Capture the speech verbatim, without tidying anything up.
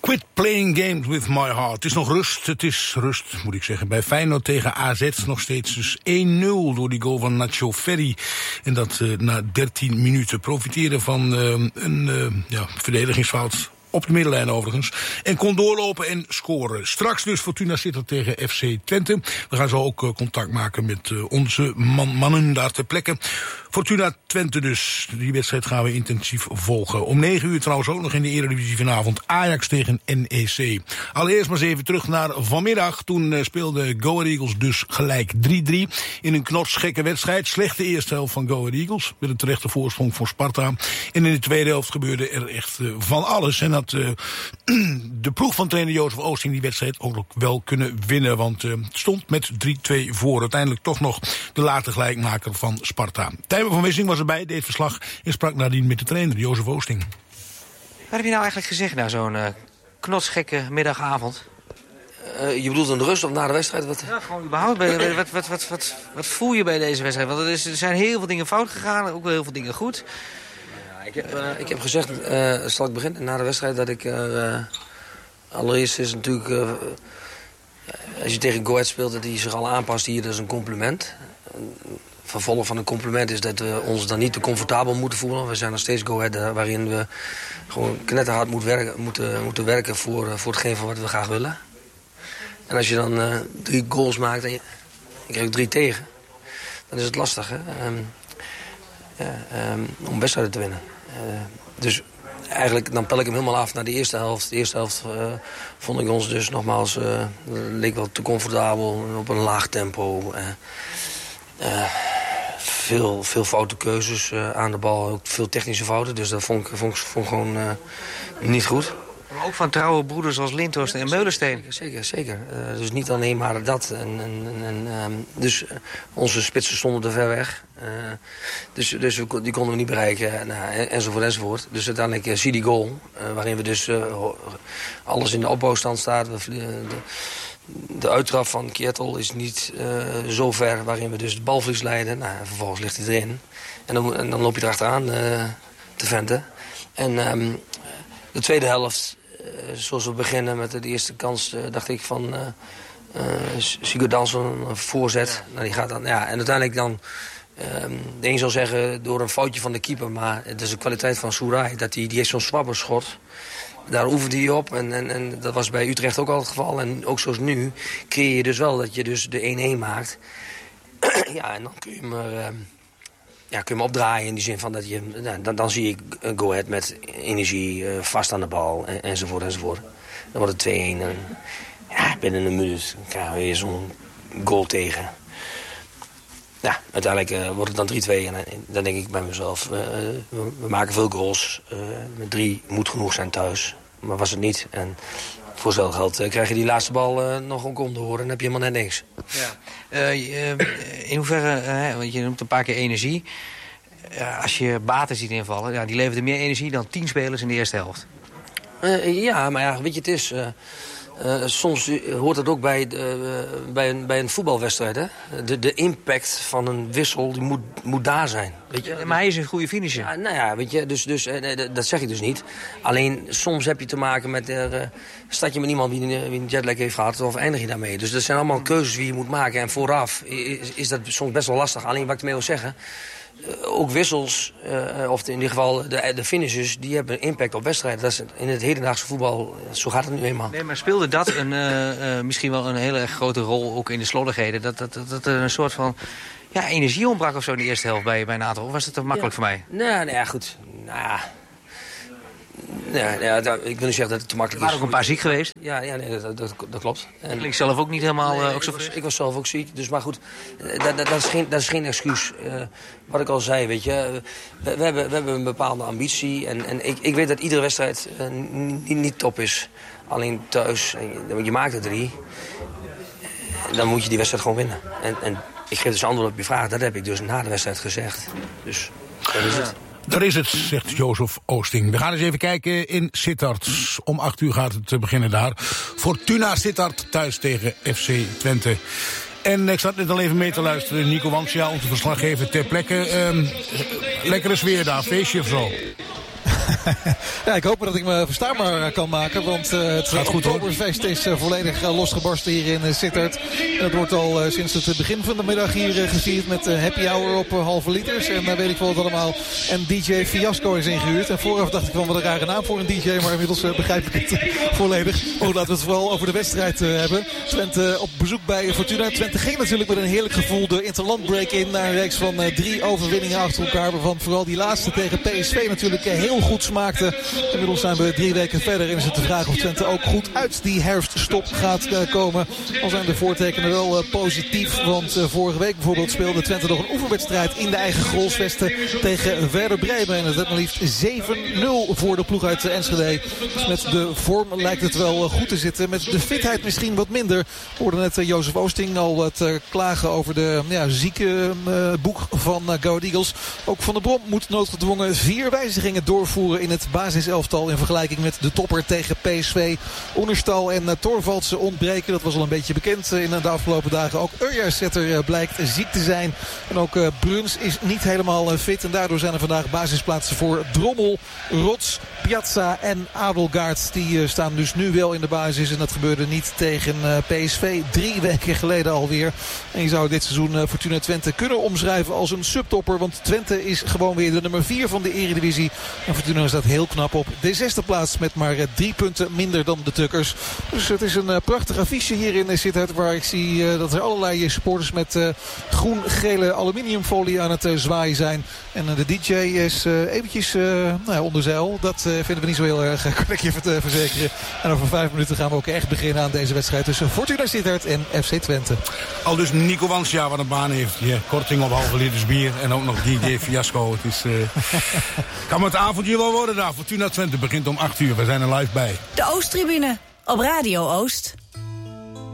Quit playing games with my heart. Het is nog rust, het is rust, moet ik zeggen. Bij Feyenoord tegen A Z nog steeds dus één nul door die goal van Nacho Ferri. En dat uh, na dertien minuten. Profiteren van uh, een uh, ja, verdedigingsfout op de middenlijn overigens. En kon doorlopen en scoren. Straks dus Fortuna Sittard tegen F C Twente. We gaan zo ook uh, contact maken met uh, onze man, mannen daar ter plekke. Fortuna Twente dus. Die wedstrijd gaan we intensief volgen. Om negen uur trouwens ook nog in de Eredivisie vanavond. Ajax tegen N E C. Allereerst maar eens even terug naar vanmiddag. Toen uh, speelde Go Ahead Eagles dus gelijk drie drie. In een knotsgekke wedstrijd. Slechte eerste helft van Go Ahead Eagles. Met een terechte voorsprong voor Sparta. En in de tweede helft gebeurde er echt uh, van alles. En dat uh, de ploeg van trainer Jozef Oosting die wedstrijd ook nog wel kunnen winnen. Want uh, het stond met drie twee voor. Uiteindelijk toch nog de late gelijkmaker van Sparta. Tijmen van Wissing was erbij, deed verslag en sprak nadien met de trainer, Jozef Oosting. Wat heb je nou eigenlijk gezegd na zo'n uh, knotsgekke middagavond? Uh, je bedoelt een rust of na de wedstrijd? Wat? Ja, gewoon überhaupt. Bij, bij, wat, wat, wat, wat, wat voel je bij deze wedstrijd? Want er, is, er zijn heel veel dingen fout gegaan, ook wel heel veel dingen goed. Ja, ik, heb, uh, ik heb gezegd, uh, zal ik beginnen na de wedstrijd, dat ik... Uh, allereerst is natuurlijk... Uh, als je tegen Go Ahead speelt, dat hij zich al aanpast hier, dat is een compliment. Vervolg van een compliment is dat we ons dan niet te comfortabel moeten voelen. We zijn nog steeds Go Ahead, waarin we gewoon knetterhard moeten werken, moeten, moeten werken voor, voor hetgeen van wat we graag willen. En als je dan uh, drie goals maakt en je, je krijgt drie tegen, dan is het lastig, hè? Um, ja, um, om wedstrijden te winnen. Uh, dus eigenlijk dan pel ik hem helemaal af naar de eerste helft. De eerste helft uh, vond ik ons dus nogmaals, uh, leek wel te comfortabel op een laag tempo. Uh, uh, veel, veel foute keuzes uh, aan de bal, ook veel technische fouten. Dus dat vond ik, vond ik, vond ik gewoon uh, niet goed. Maar ook van trouwe broeders als Lindhorst en Meulensteen. Zeker, zeker. Uh, dus niet alleen maar dat. En, en, en, um, dus uh, onze spitsen stonden te ver weg. Uh, dus dus we, die konden we niet bereiken. Nou, en, enzovoort, enzovoort. Dus uiteindelijk uh, zie die goal. Uh, waarin we dus uh, alles in de opbouwstand staat. We, uh, de, de uittrap van Kiertel is niet uh, zo ver. Waarin we dus de balverlies leiden. Nou, vervolgens ligt hij erin. En dan, en dan loop je erachteraan uh, te venten. En um, de tweede helft... Uh, zoals we beginnen met de eerste kans, uh, dacht ik van uh, uh, Sigurd Dansson, een voorzet. Ja. Nou, die gaat dan, ja, en uiteindelijk dan, um, de een zal zeggen door een foutje van de keeper, maar het is de kwaliteit van Soerai, dat die, die heeft zo'n swabberschot. Daar oefent hij op en, en, en dat was bij Utrecht ook al het geval. En ook zoals nu creëer je dus wel dat je dus de één-één maakt. Ja, en dan kun je maar... Uh, Ja, kun je hem opdraaien in die zin van dat je... Nou, dan, dan zie ik Go Ahead met energie, uh, vast aan de bal, en, enzovoort, enzovoort. Dan wordt het twee-één. En, ja, binnen een minuut krijgen we weer zo'n goal tegen. Ja, uiteindelijk uh, wordt het dan drie twee. En uh, dan denk ik bij mezelf, uh, we, we maken veel goals. Uh, met drie moet genoeg zijn thuis. Maar was het niet. En voor hetzelfde geld uh, krijg je die laatste bal uh, nog ook om te horen. En dan heb je helemaal net niks. Ja. Uh, in hoeverre, uh, want je noemt een paar keer energie. Uh, als je Baten ziet invallen, ja, die leverden meer energie dan tien spelers in de eerste helft. Uh, ja, maar ja, weet je, het is... Uh, uh, soms hoort het ook bij, uh, bij, een, bij een voetbalwedstrijd, hè? De, de impact van een wissel die moet, moet daar zijn. Weet je? Ja, maar hij is een goede finisher. Ja, nou ja, weet je, dus, dus, uh, dat zeg ik dus niet. Alleen, soms heb je te maken met... Uh, start je met iemand die, die een jetlag heeft gehad, of eindig je daarmee? Dus dat zijn allemaal keuzes die je moet maken. En vooraf is, is dat soms best wel lastig. Alleen wat ik ermee wil zeggen... Uh, ook wissels, uh, of in ieder geval de, de finishers, die hebben impact op wedstrijden. Dat is in het hedendaagse voetbal, zo gaat het nu eenmaal. Nee, maar speelde dat een, uh, uh, misschien wel een hele erg grote rol, ook in de slordigheden? Dat, dat, dat, dat er een soort van ja, energie ontbrak of zo in de eerste helft bij, bij een aantal? Of was het te makkelijk ja. voor mij? Nee, nou ja, goed. Nou ja... Ja, ja, dat, ik wil niet zeggen dat het te makkelijk is. Er waren ook een paar ziek geweest. Ja, ja nee, dat, dat, dat klopt. En... Ik zelf ook niet helemaal nee, uh, ook zo ik, was, ik was zelf ook ziek, dus maar goed, dat, dat, dat, is, geen, dat is geen excuus. Uh, wat ik al zei, weet je, we, we, hebben, we hebben een bepaalde ambitie. En, en ik, ik weet dat iedere wedstrijd uh, niet, niet top is. Alleen thuis, je, je maakt er drie. Dan moet je die wedstrijd gewoon winnen. En, en ik geef dus antwoord op je vraag, dat heb ik dus na de wedstrijd gezegd. Dus dat is het. Daar is het, zegt Jozef Oosting. We gaan eens even kijken in Sittard. Om acht uur gaat het beginnen daar. Fortuna Sittard thuis tegen F C Twente. En ik zat net al even mee te luisteren. Nico Wansja, onze verslaggever ter plekke. Um, lekkere sfeer daar, feestje of zo? Ja, ik hoop dat ik me verstaanbaar kan maken. Want uh, het Oktoberfest is uh, volledig uh, losgebarsten hier in uh, Sittard. Dat wordt al uh, sinds het begin van de middag hier uh, gevierd met uh, happy hour op uh, halve liters. En daar uh, weet ik wel wat allemaal. En D J Fiasco is ingehuurd. En vooraf dacht ik van wat een rare naam voor een D J. Maar inmiddels uh, begrijp ik het uh, volledig. Oh, laten we het vooral over de wedstrijd uh, hebben. Twente uh, op bezoek bij Fortuna. Twente ging natuurlijk met een heerlijk gevoel de interlandbreak in. Naar een reeks van uh, drie overwinningen achter elkaar. Waarvan vooral die laatste tegen P S V natuurlijk uh, heel goed smaakte. Inmiddels zijn we drie weken verder. En is het de vraag of Twente ook goed uit die herfststop gaat uh, komen. Al zijn de voortekenen wel uh, positief. Want uh, vorige week bijvoorbeeld speelde Twente nog een oefenwedstrijd in de eigen Grolsvesten tegen Werder Bremen. En het werd maar liefst zeven nul voor de ploeg uit uh, Enschede. Dus met de vorm lijkt het wel uh, goed te zitten. Met de fitheid misschien wat minder. We hoorden net uh, Jozef Oosting al wat uh, klagen over de ja, zieke uh, boek van uh, Go Ahead Eagles. Ook Van der Brom moet noodgedwongen vier wijzigingen doorvoeren in het basiselftal in vergelijking met de topper tegen P S V. Oenerstal en uh, Thorvaldsen ontbreken. Dat was al een beetje bekend uh, in de afgelopen dagen. Ook Urjasetter uh, blijkt ziek te zijn. En ook uh, Bruns is niet helemaal uh, fit. En daardoor zijn er vandaag basisplaatsen voor Drommel, Rots, Piazza en Adelgaard. Die uh, staan dus nu wel in de basis. En dat gebeurde niet tegen uh, P S V. Drie weken geleden alweer. En je zou dit seizoen uh, Fortuna Twente kunnen omschrijven als een subtopper. Want Twente is gewoon weer de nummer vier van de Eredivisie. En Fortuna staat heel knap op de zesde plaats met maar uh, drie punten minder dan de Tukkers. Dus het is een uh, prachtig affiche hier in Sittard. Waar ik zie uh, dat er allerlei supporters met uh, groen-gele aluminiumfolie aan het uh, zwaaien zijn. En uh, de D J is uh, eventjes uh, nou ja, onder zeil. Dat uh, vinden we niet zo heel erg, uh, kan ik je uh, verzekeren. En over vijf minuten gaan we ook echt beginnen aan deze wedstrijd tussen Fortuna Sittard en F C Twente. Al dus Nico Wansja wat een baan heeft. Ja, korting op halve liters bier. En ook nog D J Fiasco. Het is, uh, kan het avondje wel worden daar. Fortuna Twente begint om acht uur. We zijn er live bij. De Oosttribune op Radio Oost.